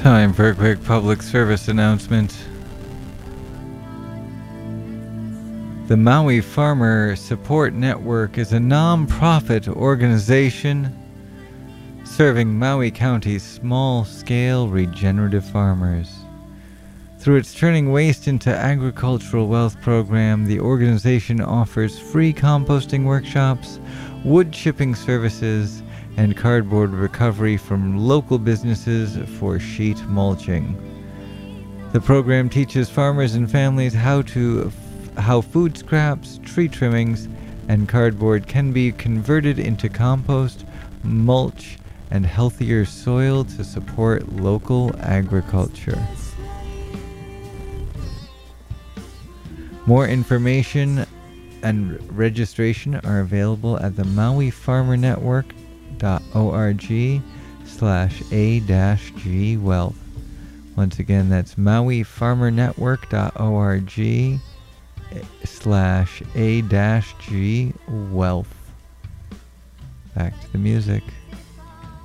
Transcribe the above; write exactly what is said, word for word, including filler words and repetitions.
Time for a quick public service announcement. The Maui Farmer Support Network is a non-profit organization serving Maui County's small-scale regenerative farmers. Through its Turning Waste into Agricultural Wealth program, the organization offers free composting workshops, wood chipping services, and cardboard recovery from local businesses for sheet mulching. The program teaches farmers and families how to how food scraps, tree trimmings, and cardboard can be converted into compost, mulch, and healthier soil to support local agriculture. More information and registration are available at the Maui Farmer Network dot org slash a dash g wealth. Once again, that's Maui Farmer Network dot org slash a dash g wealth. Back to the music.